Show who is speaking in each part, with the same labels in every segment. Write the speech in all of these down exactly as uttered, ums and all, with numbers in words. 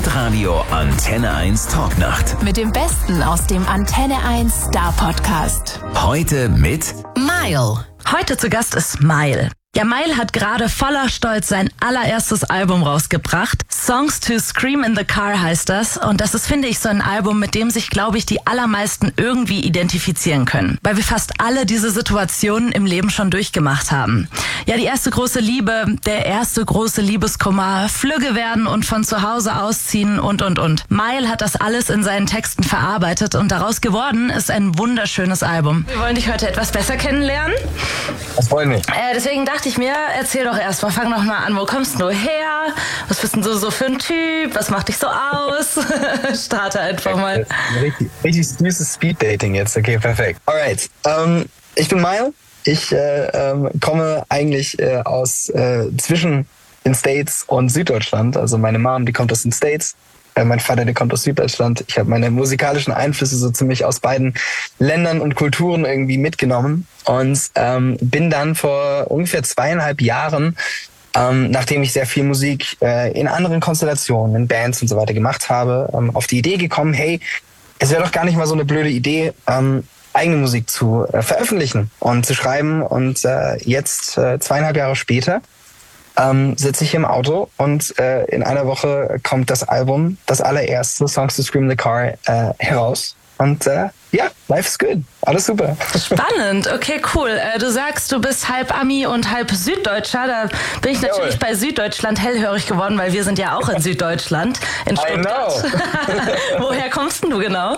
Speaker 1: Hitradio Antenne eins Talknacht.
Speaker 2: Mit dem Besten aus dem Antenne eins Star Podcast.
Speaker 1: Heute mit
Speaker 3: Mile.
Speaker 4: Heute zu Gast ist Mile. Ja, Mile hat gerade voller Stolz sein allererstes Album rausgebracht. Songs to Scream in the Car heißt das. Und das ist, finde ich, so ein Album, mit dem sich, glaube ich, die allermeisten irgendwie identifizieren können. Weil wir fast alle diese Situationen im Leben schon durchgemacht haben. Ja, die erste große Liebe, der erste große Liebeskummer, Flügge werden und von zu Hause ausziehen und, und, und. Mile hat das alles in seinen Texten verarbeitet und daraus geworden ist ein wunderschönes Album. Wir wollen dich heute etwas besser kennenlernen.
Speaker 5: Das freut mich.
Speaker 4: Äh, deswegen dachte ich mir, erzähl doch erst mal, fang doch mal an, wo kommst du her? Was bist denn du so für ein Typ? Was macht dich so aus? Starte einfach mal.
Speaker 5: Richtig, richtig süßes Speed-Dating jetzt, okay, perfekt. Alright, ähm, ich bin Mile. Ich äh, ähm, komme eigentlich äh, aus äh, zwischen den States und Süddeutschland. Also meine Mom, die kommt aus den States. Mein Vater, der kommt aus Süddeutschland. Ich habe meine musikalischen Einflüsse so ziemlich aus beiden Ländern und Kulturen irgendwie mitgenommen und ähm, bin dann vor ungefähr zweieinhalb Jahren, ähm, nachdem ich sehr viel Musik äh, in anderen Konstellationen, in Bands und so weiter gemacht habe, ähm, auf die Idee gekommen, hey, es wäre doch gar nicht mal so eine blöde Idee, ähm, eigene Musik zu äh, veröffentlichen und zu schreiben. Und äh, jetzt, äh, zweieinhalb Jahre später, Ähm, sitze ich im Auto und äh, in einer Woche kommt das Album, das allererste, Songs to Scream in the Car, äh, heraus. Und äh, ja, life is good. Alles super.
Speaker 4: Spannend, okay, cool. Äh, du sagst, du bist halb Ami und halb Süddeutscher. Da bin ich natürlich
Speaker 5: Jawohl.
Speaker 4: bei Süddeutschland hellhörig geworden, weil wir sind ja auch in Süddeutschland, in Stuttgart. Woher kommst denn du genau?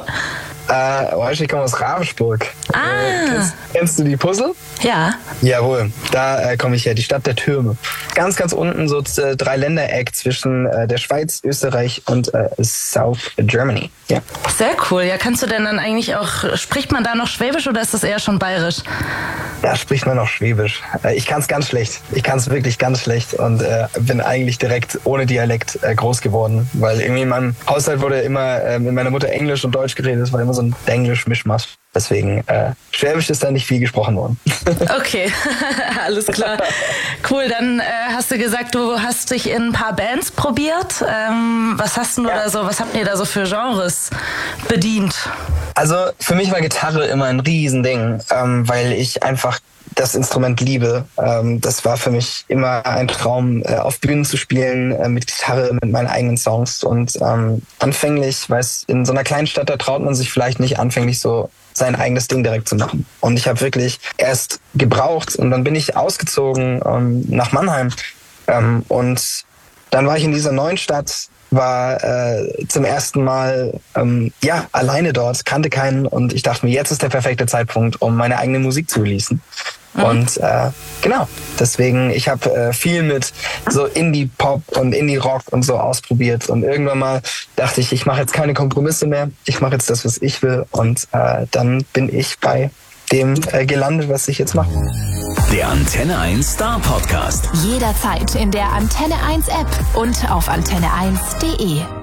Speaker 5: Äh, ich komme aus Ravensburg.
Speaker 4: Ah.
Speaker 5: Äh, kennst, kennst du die Puzzle?
Speaker 4: Ja.
Speaker 5: Jawohl, da äh, komme ich her, die Stadt der Türme. Ganz, ganz unten so äh, drei Ländereck zwischen äh, der Schweiz, Österreich und äh, South Germany. Ja.
Speaker 4: Sehr cool. Ja, kannst du denn dann eigentlich auch, spricht man da noch Schwäbisch oder ist das eher schon bayerisch?
Speaker 5: Da spricht man noch Schwäbisch. Äh, ich kann es ganz schlecht. Ich kann es wirklich ganz schlecht und äh, bin eigentlich direkt ohne Dialekt äh, groß geworden, weil irgendwie in meinem Haushalt wurde immer äh, mit meiner Mutter Englisch und Deutsch geredet. Es war immer so ein Denglisch-Mischmasch. Deswegen, äh, Schwäbisch ist da nicht viel gesprochen worden.
Speaker 4: Okay, alles klar. Cool, dann äh, hast du gesagt, du hast dich in ein paar Bands probiert. Ähm, was hast du ja. da so, was habt ihr da so für Genres bedient?
Speaker 5: Also für mich war Gitarre immer ein Riesending, ähm, weil ich einfach das Instrument liebe. Ähm, das war für mich immer ein Traum, äh, auf Bühnen zu spielen, äh, mit Gitarre, mit meinen eigenen Songs. Und ähm, anfänglich, weil es in so einer kleinen Stadt, da traut man sich vielleicht nicht anfänglich so sein eigenes Ding direkt zu machen. Und ich habe wirklich erst gebraucht und dann bin ich ausgezogen ähm, nach Mannheim. Ähm, und dann war ich in dieser neuen Stadt, war äh, zum ersten Mal ähm, ja alleine dort, kannte keinen und ich dachte mir, jetzt ist der perfekte Zeitpunkt, um meine eigene Musik zu releasen. Mhm. Und äh, genau, deswegen, ich habe äh, viel mit so Indie-Pop und Indie-Rock und so ausprobiert und irgendwann mal dachte ich, ich mache jetzt keine Kompromisse mehr, ich mache jetzt das, was ich will und äh, dann bin ich bei dem äh, gelandet, was ich jetzt mache.
Speaker 1: Der Antenne eins Star Podcast.
Speaker 2: Jederzeit in der Antenne eins App und auf antenne eins punkt de.